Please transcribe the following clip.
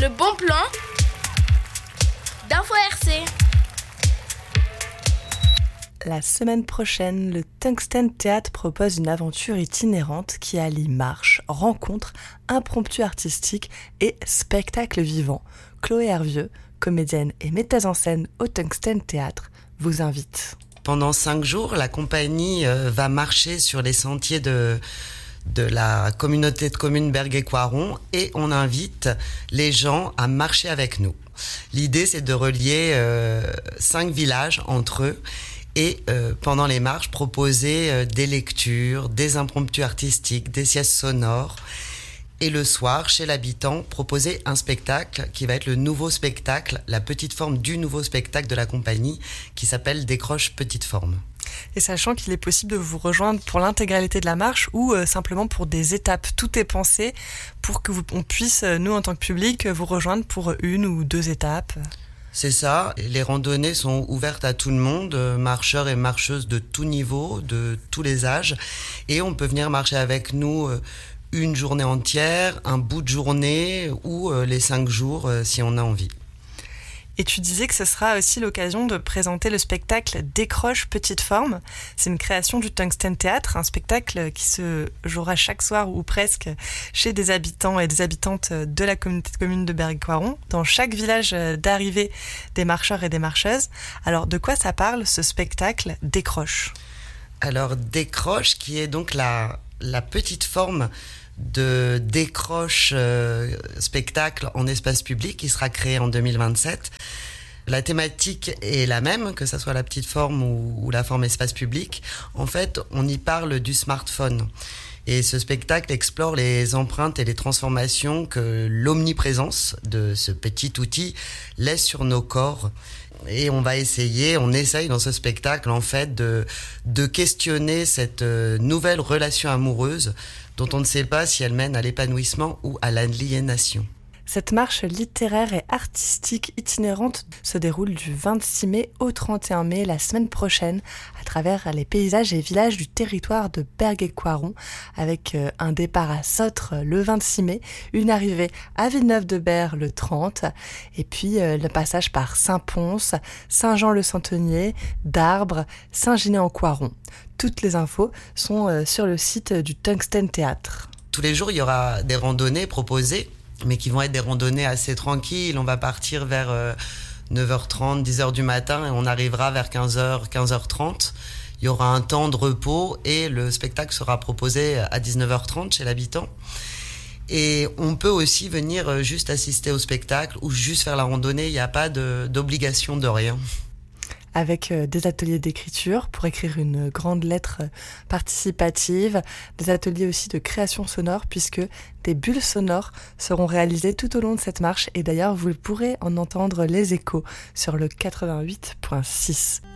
le bon plan d'Info RC. La semaine prochaine, le Tungsten Théâtre propose une aventure itinérante qui allie marche, rencontre, impromptu artistique et spectacle vivant. Chloé Hervieux, comédienne et metteuse en scène au Tungsten Théâtre, vous invite. Pendant 5 jours, la compagnie va marcher sur les sentiers de la communauté de communes Bergues-et-Coiron et on invite les gens à marcher avec nous. L'idée, c'est de relier 5 villages entre eux et pendant les marches, proposer des lectures, des impromptus artistiques, des siestes sonores. Et le soir, chez l'habitant, proposer un spectacle qui va être le nouveau spectacle, la petite forme du nouveau spectacle de la compagnie qui s'appelle Décroche Petite Forme. Et sachant qu'il est possible de vous rejoindre pour l'intégralité de la marche ou simplement pour des étapes. Tout est pensé pour que on puisse, nous en tant que public, vous rejoindre pour 1 ou 2 étapes. C'est ça, les randonnées sont ouvertes à tout le monde, marcheurs et marcheuses de tout niveau, de tous les âges, et on peut venir marcher avec nous une journée entière, un bout de journée ou les 5 jours si on a envie. Et tu disais que ce sera aussi l'occasion de présenter le spectacle Décroche Petite Forme. C'est une création du Tungsten Théâtre, un spectacle qui se jouera chaque soir ou presque chez des habitants et des habitantes de la communauté de communes de Bergues-et-Coiron, dans chaque village d'arrivée des marcheurs et des marcheuses. Alors, de quoi ça parle, ce spectacle Décroche ? Alors, Décroche, qui est donc la petite forme de décroche spectacle en espace public qui sera créé en 2027. La thématique est la même, que ça soit la petite forme ou la forme espace public. En fait, on y parle du smartphone. Et ce spectacle explore les empreintes et les transformations que l'omniprésence de ce petit outil laisse sur nos corps. Et on essaye dans ce spectacle en fait de questionner cette nouvelle relation amoureuse dont on ne sait pas si elle mène à l'épanouissement ou à l'aliénation. Cette marche littéraire et artistique itinérante se déroule du 26 mai au 31 mai, la semaine prochaine, à travers les paysages et villages du territoire de Bergues-et-Coiron, avec un départ à Sotre le 26 mai, une arrivée à Villeneuve-de-Berg le 30, et puis le passage par Saint-Pons, Saint-Jean-le-Centenier, Darbre, Saint-Ginet-en-Coiron. Toutes les infos sont sur le site du Tungsten Théâtre. Tous les jours, il y aura des randonnées proposées, mais qui vont être des randonnées assez tranquilles. On va partir vers 9h30, 10h du matin et on arrivera vers 15h, 15h30. Il y aura un temps de repos et le spectacle sera proposé à 19h30 chez l'habitant. Et on peut aussi venir juste assister au spectacle ou juste faire la randonnée. Il n'y a pas d'obligation de rien. Avec des ateliers d'écriture pour écrire une grande lettre participative, des ateliers aussi de création sonore puisque des bulles sonores seront réalisées tout au long de cette marche et d'ailleurs vous pourrez en entendre les échos sur le 88.6.